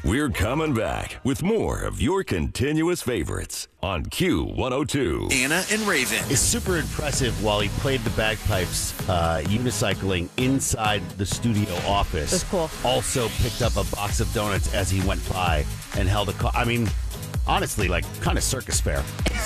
We're coming back with more of your continuous favorites on Q102. Anna and Raven. It's super impressive while he played the bagpipes unicycling inside the studio office. That's cool. Also picked up a box of donuts as he went by and held a I mean, honestly, like kind of circus fair.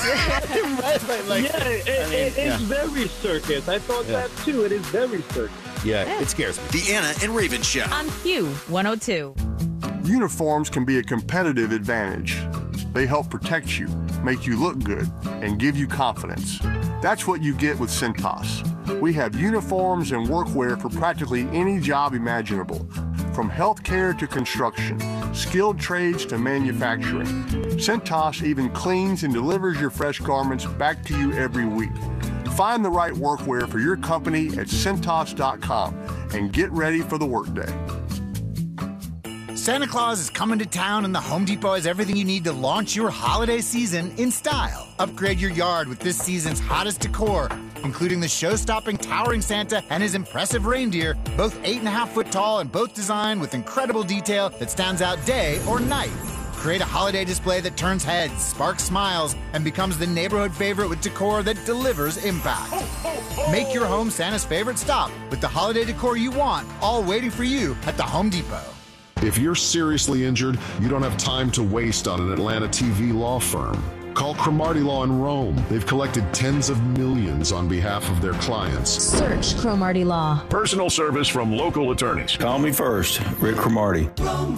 It's very circus. I thought that too. It is very circus. Yeah, it scares me. The Anna and Raven Show. On Q102. Uniforms can be a competitive advantage. They help protect you, make you look good, and give you confidence. That's what you get with Cintas. We have uniforms and workwear for practically any job imaginable, from healthcare to construction, skilled trades to manufacturing. Cintas even cleans and delivers your fresh garments back to you every week. Find the right workwear for your company at Cintas.com and get ready for the workday. Santa Claus is coming to town, and the Home Depot has everything you need to launch your holiday season in style. Upgrade your yard with this season's hottest decor, including the show-stopping towering Santa and his impressive reindeer, both 8.5 foot tall and both designed with incredible detail that stands out day or night. Create a holiday display that turns heads, sparks smiles, and becomes the neighborhood favorite with decor that delivers impact. Make your home Santa's favorite stop with the holiday decor you want, all waiting for you at the Home Depot. If you're seriously injured, you don't have time to waste on an Atlanta TV law firm. Call Cromartie Law in Rome. They've collected tens of millions on behalf of their clients. Search Cromartie Law. Personal service from local attorneys. Call me first, Rick Cromartie.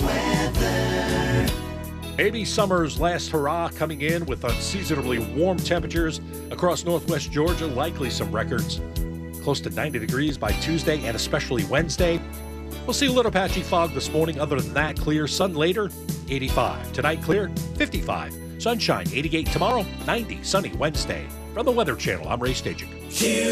Maybe summer's last hurrah coming in with unseasonably warm temperatures across northwest Georgia, likely some records. Close to 90 degrees by Tuesday and especially Wednesday. We'll see a little patchy fog this morning. Other than that, clear. Sun later, 85. Tonight, clear, 55. Sunshine, 88 tomorrow, 90. Sunny Wednesday. From the Weather Channel, I'm Ray Stajic.